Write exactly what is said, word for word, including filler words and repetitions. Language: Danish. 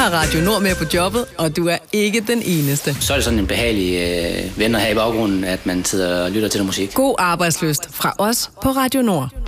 har Radio Nord med på jobbet, og du er ikke den eneste. Så er det sådan en behagelig øh, ven at have i baggrunden, at man sidder og lytter til noget musik. God arbejdsløst fra os på Radio Nord.